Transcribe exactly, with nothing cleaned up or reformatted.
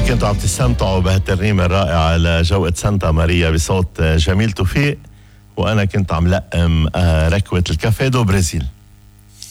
كنتوا عم تستمتعوا بهالترنيمة الرائعة لجوقة سانتا ماريا بصوت جميل توفيق، وأنا كنت عم لقم ركوة الكافيه دو برازيل.